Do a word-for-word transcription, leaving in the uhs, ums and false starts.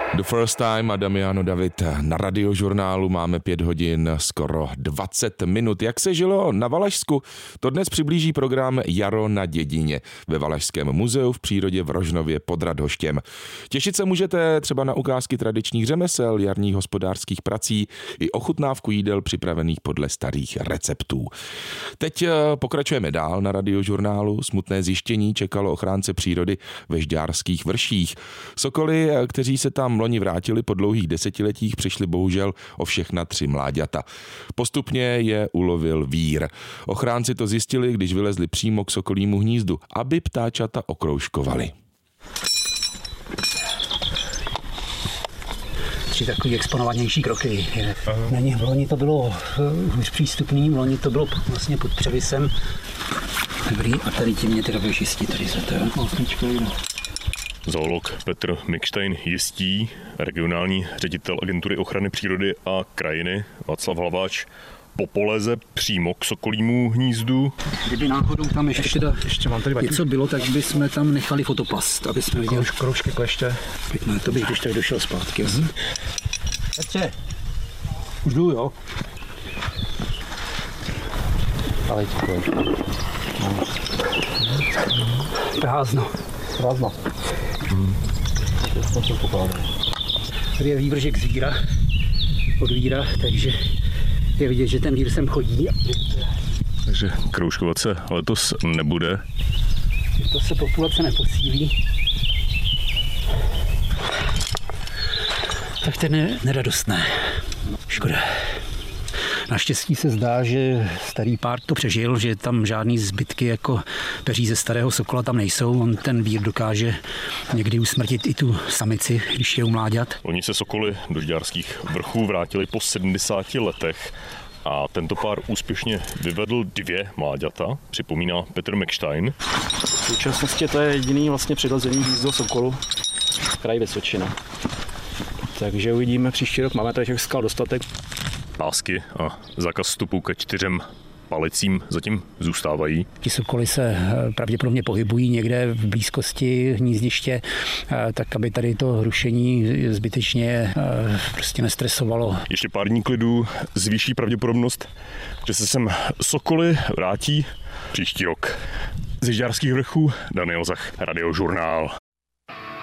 The First Time a Damiano David na Radiožurnálu. Máme pět hodin, skoro dvacet minut. Jak se žilo na Valašsku? To dnes přiblíží program Jaro na dědině ve Valašském muzeu v přírodě v Rožnově pod Radhoštěm. Těšit se můžete třeba na ukázky tradičních řemesel, jarních hospodářských prací i ochutnávku jídel připravených podle starých receptů. Teď pokračujeme dál na Radiožurnálu. Smutné zjištění čekalo ochránce přírody ve Žďárských vrších. Sokoly, kteří se tam loni vrátili po dlouhých desetiletích, přišli bohužel o všechna tři mláďata. Postupně je ulovil vír. Ochránci to zjistili, když vylezli přímo k sokolímu hnízdu, aby ptáčata okroužkovali. Tři takový exponovanější kroky. Na nich v loni to bylo už přístupný, v loni to bylo vlastně pod převisem. Dobrý, a tady ti mě teda budeš jistit, tady za to. Zoolog Petr Mikštajn jistí, regionální ředitel Agentury ochrany přírody a krajiny Václav Hlaváč po poleze přímo k sokolímu hnízdu. Kdyby náhodou tam ještě, ještě, ještě mám tady něco bylo, tak bychom tam nechali fotoplast, aby jsme viděli už kroužky kleště. Pěkné, to bych když tady došel zpátky. Mm-hmm. Petře, už jdu, jo. Ale prázdno. Prázdno. Hmm. Tady je vývržek z víra, od víra, takže je vidět, že ten vír sem chodí. Takže kroužkovat se letos nebude. To se populace neposílí. Tak to je neradostné. Škoda. Naštěstí se zdá, že starý pár to přežil, že tam žádný zbytky jako peří ze starého sokola tam nejsou. On ten vír dokáže někdy usmrtit i tu samici, když je umláďat. Oni se sokoly do Žďárských vrchů vrátili po sedmdesáti letech a tento pár úspěšně vyvedl dvě mláďata, připomíná Petr Mikštajn. V současnosti to je jediný vlastně přirozený hnízdo sokolu v kraji Vysočina. Takže uvidíme příští rok, máme tady těch skal dostatek. Pásky a zákaz vstupu ke čtyřem palicím zatím zůstávají. Ti sokoly se pravděpodobně pohybují někde v blízkosti hnízdiště, tak aby tady to rušení zbytečně prostě nestresovalo. Ještě pár dní klidu zvýší pravděpodobnost, že se sem sokoly vrátí příští rok. Ze Žďárských vrchů Daniel Zach, Radiožurnál.